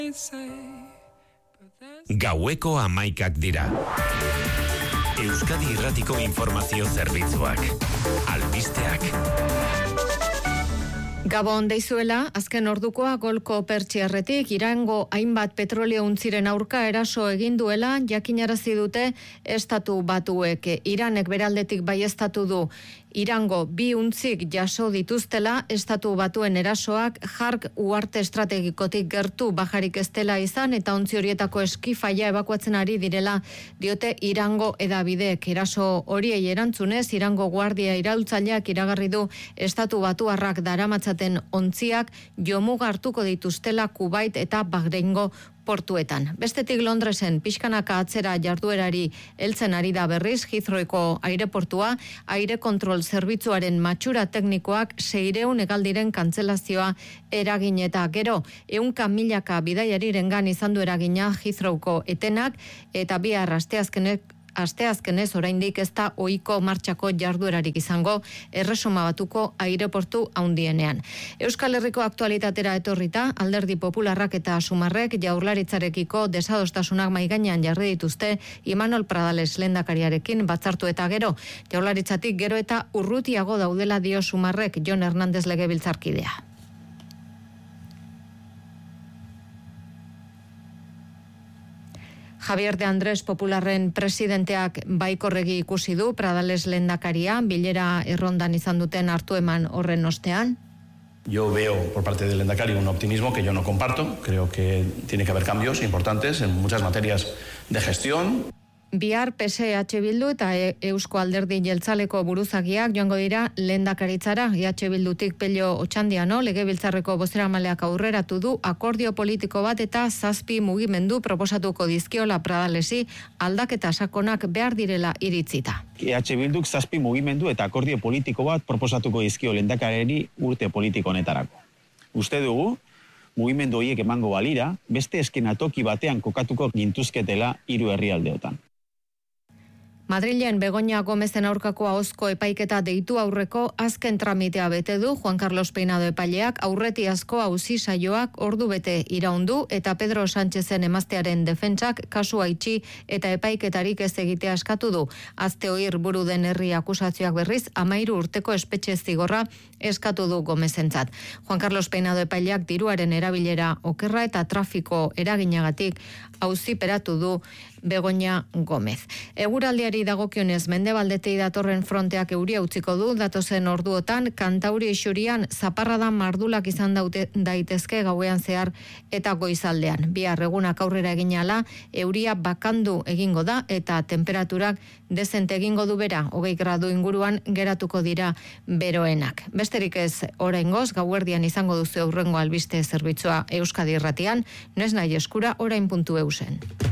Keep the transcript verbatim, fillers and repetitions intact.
Gaueko hamaikak dira. Euskadi Irratiko Informazio Zerbitzuak. Albisteak. Gabon deizuela, azken ordukoa golko pertsiarretik Irango hainbat petrolio untziren aurka eraso egin duela jakinarazi dute estatu batuek. Iranek beraldetik baieztatu du Irango bi untzik jaso dituztela estatu batuen erasoak Jark uarte estrategikotik gertu bajarik ez dela izan eta ontzi horietako eskifaia ebakuatzen ari direla diote Irango edabideek. Eraso horiei erantzunez Irango guardia iraultzaileak iragarri du estatu batuarrak daramatzaten ontziak jomuga hartuko dituztela Kuwait eta Bahreingo portuetan. Bestetik Londresen pixkanaka atzera jarduerari heltzen ari da berriz Heathrowko aireportua, aire kontrol zerbitzuaren matxura teknikoak seiehun hegaldiren kantzelazioa eragin eta gero ehunka milaka bidaiarirengan izan du eragina Heathrowko etenak eta bihar asteazkenek Asteazkenez oraindik ez da ohiko martxako jarduerarik izango Erresuma Batuko aireportu handienean. Euskal Herriko aktualitatera etorrita, Alderdi Popularrak eta Sumarrek Jaurlaritzarekiko desadostasunak mahai gainean jarri dituzte Imanol Pradales lehendakariarekin batzartu eta gero. Jaurlaritzatik gero eta urrutiago daudela dio Sumarrek Jon Hernández legebiltzarkidea. Javier de Andrés Popularren presidenteak baikorregi ikusi du Pradales lehendakaria bilera errondan izan duten hartu eman horren ostean. Yo veo por parte del lehendakari un optimismo que yo no comparto. Creo que tiene que haber cambios importantes en muchas materias de gestión. Bihar P S H Bildu eta Eusko Alderdi Jeltzaleko buruzagiak joango dira lehendakaritzara. E H Bildutik Pello Otxandiano legebiltzarreko bozeramaleak aurreratu du akordio politiko bat eta zazpi mugimendu proposatuko dizkiola Pradalesi aldaketa sakonak behar direla iritzita. E H Bilduk zazpi mugimendu eta akordio politiko bat proposatuko dizkio lehendakariari urte politiko honetarako. Uste dugu, mugimendu horiek emango balira, beste eskenatoki batean kokatuko gintuzketela hiru herrialdeotan. Madrilen Begoña Gómezen aurkako ahozko epaiketa deitu aurreko azken tramitea bete du Juan Carlos Peinado epaileak aurretiazko auzi saioak ordu bete iraundu eta Pedro Sánchezen emaztearen defentsak kasua itxi eta epaiketarik ez egitea eskatu du. Azte oir buru den herri akusazioak berriz amairu urteko espetxe zigorra eskatu du Gómezentzat. Juan Carlos Peinado epaileak diruaren erabilera okerra eta trafiko eraginagatik auziperatu du Begoña Gómez. Eguraldiari dagokionez mendebaldetei datorren fronteak euria utziko du datozen orduotan Kantauri isurian zaparrada mardulak izan daute, daitezke gauean zehar eta goizaldean. Bihar egunak aurrera eginala euria bakandu egingo da eta temperaturak dezente egingo du bera, hogei gradu inguruan geratuko dira beroenak. Besterik ez oraingoz gauerdian izango duzu aurrengo albiste zerbitzua Euskadi Irratian, noiz nahi eskura orain puntu eusen.